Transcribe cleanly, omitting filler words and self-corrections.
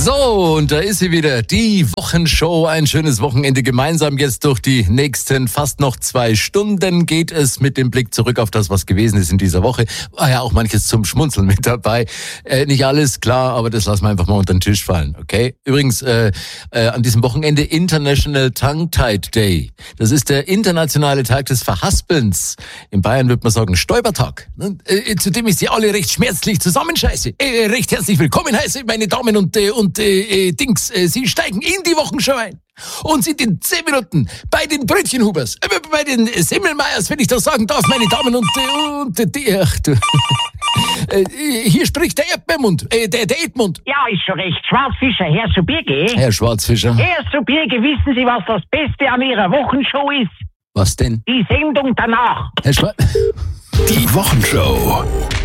So, und da ist sie wieder, die Wochenshow. Ein schönes Wochenende gemeinsam. Jetzt durch die nächsten fast noch 2 Stunden geht es mit dem Blick zurück auf das, was gewesen ist in dieser Woche. War ja auch manches zum Schmunzeln mit dabei. Nicht alles, klar, aber das lassen wir einfach mal unter den Tisch fallen, okay? Übrigens, an diesem Wochenende International Tongue-Tied Day. Das ist der internationale Tag des Verhaspelns. In Bayern wird man sagen Stäubertag, zu dem ich Sie alle recht schmerzlich zusammenscheiße. Recht herzlich willkommen heiße, meine Damen und Dings. Sie steigen in die Wochenshow ein und sind in 10 Minuten bei den Brötchenhubers, bei den Semmelmeyers, wenn ich das sagen darf, meine Damen und ach du. Hier spricht der Erdbeermund, der Edmund. Ja, ist schon recht. Schwarzfischer, Herr Subirge. Herr Schwarzfischer. Herr Subirge, wissen Sie, was das Beste an Ihrer Wochenshow ist? Was denn? Die Sendung danach. Herr Die Wochenshow.